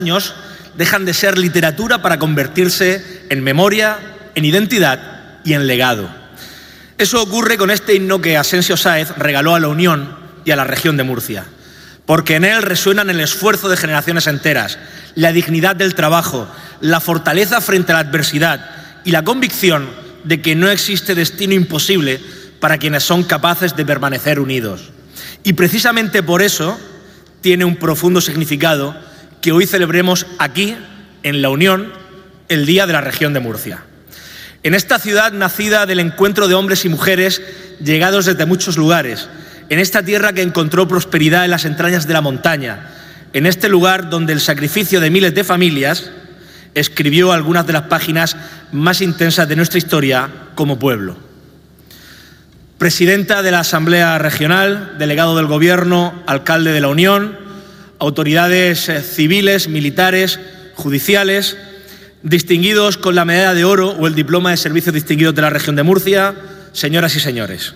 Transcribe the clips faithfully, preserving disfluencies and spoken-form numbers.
años dejan de ser literatura para convertirse en memoria, en identidad y en legado. Eso ocurre con este himno que Asensio Sáez regaló a la Unión y a la región de Murcia, porque en él resuenan el esfuerzo de generaciones enteras, la dignidad del trabajo, la fortaleza frente a la adversidad y la convicción de que no existe destino imposible para quienes son capaces de permanecer unidos. Y precisamente por eso tiene un profundo significado que hoy celebremos aquí, en la Unión, el Día de la Región de Murcia. En esta ciudad nacida del encuentro de hombres y mujeres llegados desde muchos lugares, en esta tierra que encontró prosperidad en las entrañas de la montaña, en este lugar donde el sacrificio de miles de familias escribió algunas de las páginas más intensas de nuestra historia como pueblo. Presidenta de la Asamblea Regional, delegado del Gobierno, alcalde de la Unión, autoridades civiles, militares, judiciales, distinguidos con la medalla de oro o el diploma de servicios distinguidos de la región de Murcia, señoras y señores.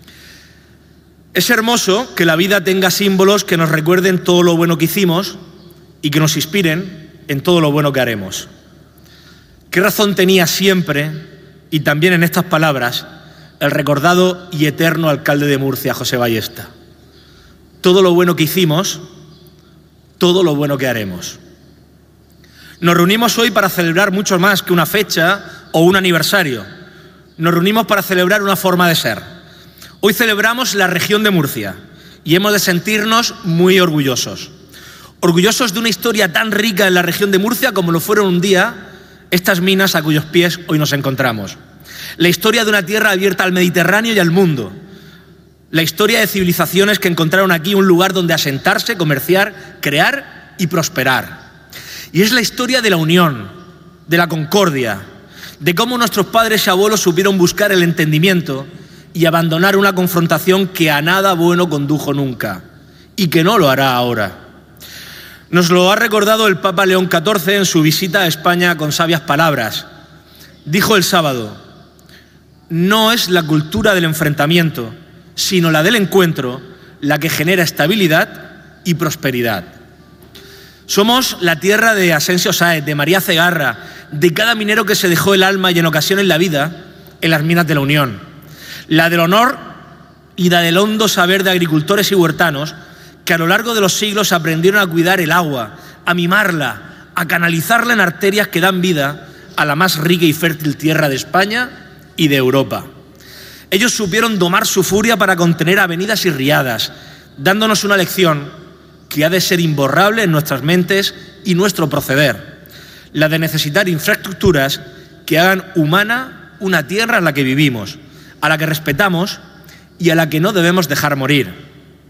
Es hermoso que la vida tenga símbolos que nos recuerden todo lo bueno que hicimos y que nos inspiren en todo lo bueno que haremos. ¿Qué razón tenía siempre, y también en estas palabras, el recordado y eterno alcalde de Murcia, José Ballesta? Todo lo bueno que hicimos, todo lo bueno que haremos. Nos reunimos hoy para celebrar mucho más que una fecha o un aniversario. Nos reunimos para celebrar una forma de ser. Hoy celebramos la región de Murcia y hemos de sentirnos muy orgullosos. Orgullosos de una historia tan rica en la región de Murcia como lo fueron un día estas minas a cuyos pies hoy nos encontramos. La historia de una tierra abierta al Mediterráneo y al mundo. La historia de civilizaciones que encontraron aquí un lugar donde asentarse, comerciar, crear y prosperar. Y es la historia de la unión, de la concordia, de cómo nuestros padres y abuelos supieron buscar el entendimiento y abandonar una confrontación que a nada bueno condujo nunca y que no lo hará ahora. Nos lo ha recordado el Papa León catorce en su visita a España con sabias palabras. Dijo el sábado: no es la cultura del enfrentamiento, sino la del encuentro, la que genera estabilidad y prosperidad. Somos la tierra de Asensio Sáez, de María Cegarra, de cada minero que se dejó el alma y en ocasiones la vida en las minas de la Unión. La del honor y la del hondo saber de agricultores y huertanos que a lo largo de los siglos aprendieron a cuidar el agua, a mimarla, a canalizarla en arterias que dan vida a la más rica y fértil tierra de España y de Europa. Ellos supieron domar su furia para contener avenidas y riadas, dándonos una lección que ha de ser imborrable en nuestras mentes y nuestro proceder, la de necesitar infraestructuras que hagan humana una tierra en la que vivimos, a la que respetamos y a la que no debemos dejar morir.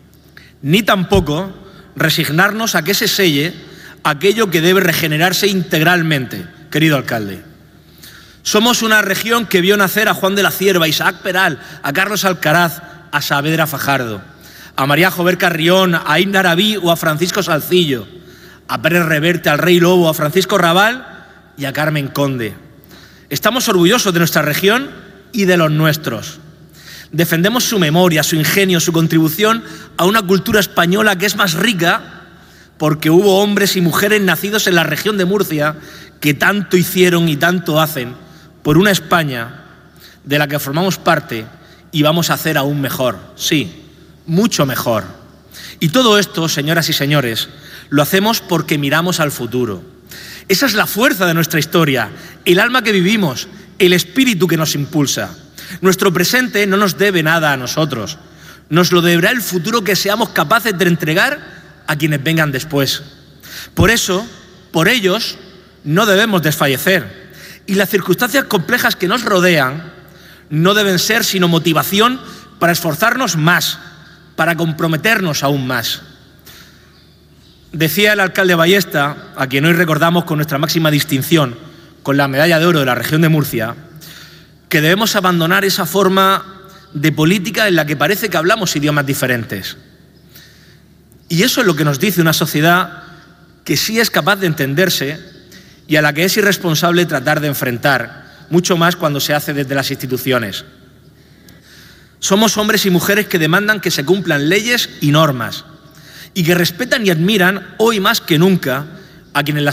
Ni tampoco resignarnos a que se selle aquello que debe regenerarse integralmente, querido alcalde. Somos una región que vio nacer a Juan de la Cierva, a Isaac Peral, a Carlos Alcaraz, a Saavedra Fajardo, a María Jover Carrión, a Ibn Arabi o a Francisco Salcillo, a Pérez Reverte, al Rey Lobo, a Francisco Raval y a Carmen Conde. Estamos orgullosos de nuestra región y de los nuestros. Defendemos su memoria, su ingenio, su contribución a una cultura española que es más rica porque hubo hombres y mujeres nacidos en la región de Murcia que tanto hicieron y tanto hacen por una España de la que formamos parte y vamos a hacer aún mejor, sí, mucho mejor. Y todo esto, señoras y señores, lo hacemos porque miramos al futuro. Esa es la fuerza de nuestra historia, el alma que vivimos, el espíritu que nos impulsa. Nuestro presente no nos debe nada a nosotros, nos lo deberá el futuro que seamos capaces de entregar a quienes vengan después. Por eso, por ellos, no debemos desfallecer. Y las circunstancias complejas que nos rodean no deben ser sino motivación para esforzarnos más, para comprometernos aún más. Decía el alcalde Ballesta, a quien hoy recordamos con nuestra máxima distinción, con la medalla de oro de la región de Murcia, que debemos abandonar esa forma de política en la que parece que hablamos idiomas diferentes. Y eso es lo que nos dice una sociedad que sí es capaz de entenderse y a la que es irresponsable tratar de enfrentar, mucho más cuando se hace desde las instituciones. Somos hombres y mujeres que demandan que se cumplan leyes y normas y que respetan y admiran, hoy más que nunca, a quienes la